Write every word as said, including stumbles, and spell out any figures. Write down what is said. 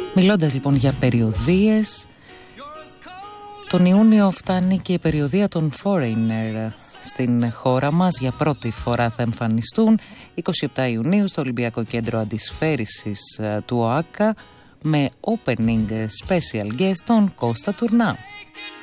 Μιλώντας λοιπόν για περιοδίες, τον Ιούνιο φτάνει και η περιοδία των Foreigner στην χώρα μας. Για πρώτη φορά θα εμφανιστούν είκοσι επτά Ιουνίου στο Ολυμπιακό Κέντρο Αντισφαίρισης του ΟΑΚΑ με opening special guest τον Κώστα Τουρνά.